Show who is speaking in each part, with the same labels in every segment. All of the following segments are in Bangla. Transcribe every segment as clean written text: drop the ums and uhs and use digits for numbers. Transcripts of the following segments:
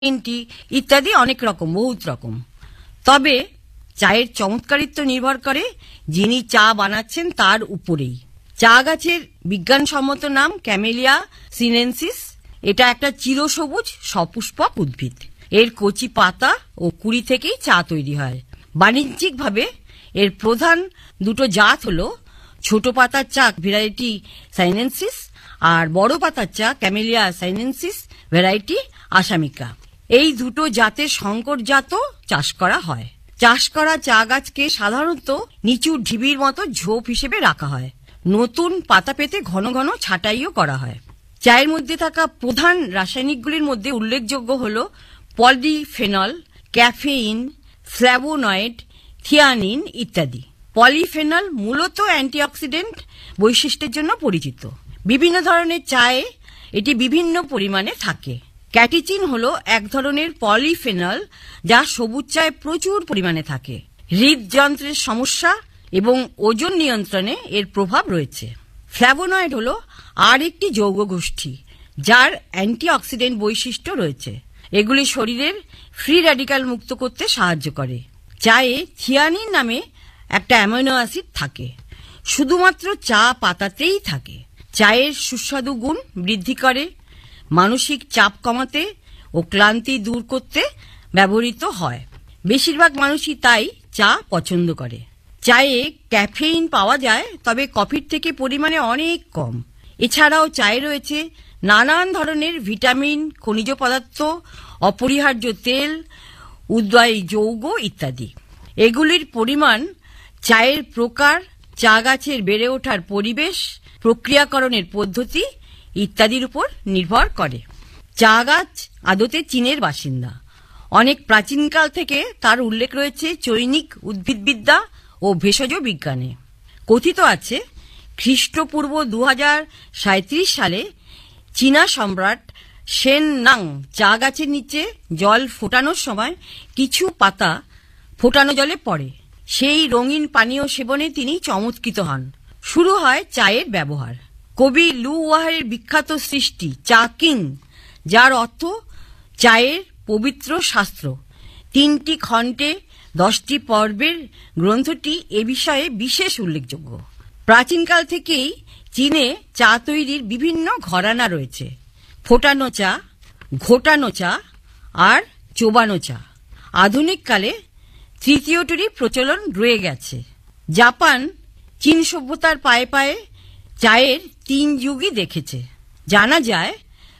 Speaker 1: গ্রিন টি ইত্যাদি অনেক রকম, বহুত রকম। তবে চায়ের চমৎকারিত্ব নির্ভর করে যিনি চা বানাচ্ছেন তার উপরেই। চা গাছের বিজ্ঞানসম্মত নাম ক্যামেলিয়া সিনেনসিস। এটা একটা চিরসবুজ সপুষ্পক উদ্ভিদ। এর কচি পাতা ও কুড়ি থেকেই চা তৈরি হয়। বাণিজ্যিকভাবে এর প্রধান দুটো জাত হলো ছোট পাতার চা ভ্যারাইটি সাইনেনসিস আর বড় পাতার চা ক্যামেলিয়া সাইনেনসিস ভ্যারাইটি আসামিকা। এই দুটো জাতের সংকর জাতও চাষ করা হয়। চাষ করা চা গাছকে সাধারণত নিচু ঢিবির মতো ঝোপ হিসেবে রাখা হয়। নতুন পাতা পেতে ঘন ঘন ছাঁটাইও করা হয়। চায়ের মধ্যে থাকা প্রধান রাসায়নিকগুলির মধ্যে উল্লেখযোগ্য হল পলিফেনল, ক্যাফেইন, ফ্ল্যাভোনয়েড, থিয়ানিন ইত্যাদি। পলিফেনল মূলত অ্যান্টিঅক্সিডেন্ট বৈশিষ্ট্যের জন্য পরিচিত। বিভিন্ন ধরনের চায়ে এটি বিভিন্ন পরিমাণে থাকে। ক্যাটিচিন হল এক ধরনের পলিফেনল যা সবুজ চায়ে প্রচুর পরিমাণে থাকে। হৃদযন্ত্রের সমস্যা এবং ওজন নিয়ন্ত্রণে এর প্রভাব রয়েছে। ফ্ল্যাভোনয়েড হল আর একটি যৌগ গোষ্ঠী যার অ্যান্টিঅক্সিডেন্ট বৈশিষ্ট্য রয়েছে। এগুলি শরীরের ফ্রি র্যাডিক্যাল মুক্ত করতে সাহায্য করে। চায়ে থিয়ানিন নামে একটা অ্যামাইনো অ্যাসিড থাকে, শুধুমাত্র চা পাতাতেই থাকে। চায়ের সুস্বাদু গুণ বৃদ্ধি করে, মানসিক চাপ কমাতে ও ক্লান্তি দূর করতে ব্যবহৃত হয়। বেশিরভাগ মানুষই তাই চা পছন্দ করে। চায়ে ক্যাফেইন পাওয়া যায়, তবে কফির থেকে পরিমাণে অনেক কম। এছাড়াও চায়ে রয়েছে নানান ধরনের ভিটামিন, খনিজ পদার্থ, অপরিহার্য তেল, উদ্বায়ী যৌগ ইত্যাদি। এগুলির পরিমাণ চায়ের প্রকার, চা গাছের বেড়ে ওঠার পরিবেশ, প্রক্রিয়াকরণের পদ্ধতি ইত্যাদির উপর নির্ভর করে। চা গাছ আদতে চীনের বাসিন্দা। অনেক প্রাচীনকাল থেকে তার উল্লেখ রয়েছে চৈনিক উদ্ভিদবিদ্যা ও ভেষজ বিজ্ঞানে। কথিত আছে খ্রিস্টপূর্ব 2037 সালে চীনা সম্রাট সেন নাং চা গাছের নিচে জল ফোটানোর সময় কিছু পাতা ফোটানো জলে পড়ে। সেই রঙিন পানীয় সেবনে তিনি চমৎকৃত হন। শুরু হয় চায়ের ব্যবহার। কবি লু ওয়াহের বিখ্যাত সৃষ্টি চা কিং, যার অর্থ চায়ের পবিত্র শাস্ত্র, 3টি খণ্ডে 10টি পর্বের গ্রন্থটি এ বিষয়ে বিশেষ উল্লেখযোগ্য। প্রাচীনকাল থেকেই চীনে চা তৈরির বিভিন্ন ঘরানা রয়েছে। ফোটানো চা, ঘোটানো চা আর চোবানো চা। আধুনিককালে তৃতীয়টিরই প্রচলন রয়ে গেছে। জাপান চীন সভ্যতার পায়ে পায়ে চায়ের 3 যুগই দেখেছে। জানা যায়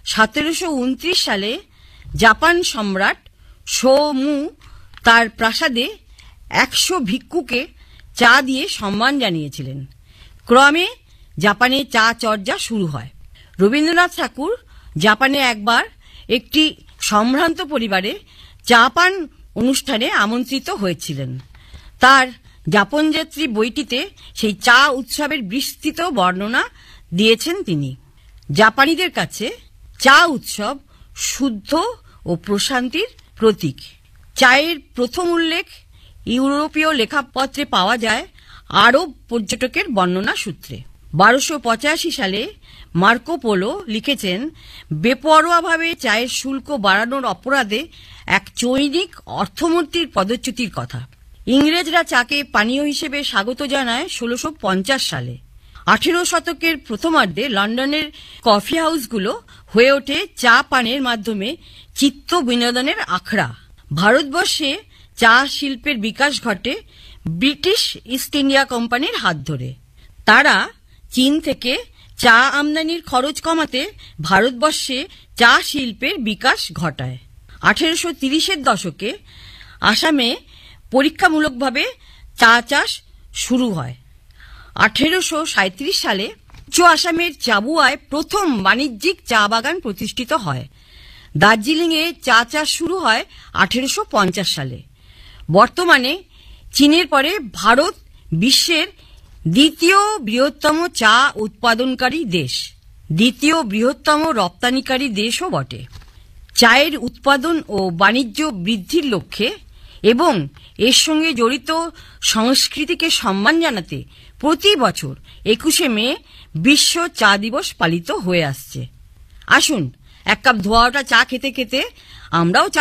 Speaker 1: 1729 সালে জাপান সম্রাট শো মু তার প্রাসাদে 100 ভিক্ষুকে চা দিয়ে সম্মান জানিয়েছিলেন। ক্রমে জাপানে চা চর্চা শুরু হয়। রবীন্দ্রনাথ ঠাকুর জাপানে একবার একটি সম্ভ্রান্ত পরিবারে চা পান অনুষ্ঠানে আমন্ত্রিত হয়েছিলেন। তার যাপনযাত্রী বইটিতে সেই চা উৎসবের বিস্তৃত বর্ণনা দিয়েছেন তিনি। জাপানিদের কাছে চা উৎসব শুদ্ধ ও প্রশান্তির প্রতীক। চায়ের প্রথম উল্লেখ ইউরোপীয় লেখাপত্রে পাওয়া যায় আরব পর্যটকের বর্ণনা সূত্রে। 1285 সালে মার্কো পোলো লিখেছেন বেপরোয়াভাবে চায়ের শুল্ক বাড়ানোর অপরাধে এক চৈনিক অর্থমন্ত্রীর পদচ্যুতির কথা। ইংরেজরা চাকে পানীয় হিসেবে স্বাগত জানায় 1650 সালে। 18 শতকের প্রথমার্ধে লন্ডনের কফি হাউসগুলো হয়ে ওঠে চা পানের মাধ্যমে চিত্ত বিনোদনের আখড়া। ভারতবর্ষে চা শিল্পের বিকাশ ঘটে ব্রিটিশ ইস্ট ইন্ডিয়া কোম্পানির হাত ধরে। তারা চীন থেকে চা আমদানির খরচ কমাতে ভারতবর্ষে চা শিল্পের বিকাশ ঘটায়। 1830-এর দশকে আসামে পরীক্ষামূলকভাবে চা চাষ শুরু হয়। 1837 সালে আসামের চাবুয়ায় প্রথম বাণিজ্যিক চা বাগান প্রতিষ্ঠিত হয়। দার্জিলিংয়ে চা চাষ শুরু হয় 1850 সালে। বর্তমানে চীনের পরে ভারত বিশ্বের দ্বিতীয় বৃহত্তম চা উৎপাদনকারী দেশ, দ্বিতীয় বৃহত্তম রপ্তানিকারী দেশও বটে। চায়ের উৎপাদন ও বাণিজ্য বৃদ্ধির লক্ষ্যে এবং এর সঙ্গে জড়িত সংস্কৃতিকে সম্মান জানাতে প্রতি বছর 21শে মে বিশ্ব চা দিবস পালিত হয়ে আসছে। আসুন এক কাপ ধোয়া ওঠা চা খেতে খেতে আমরাও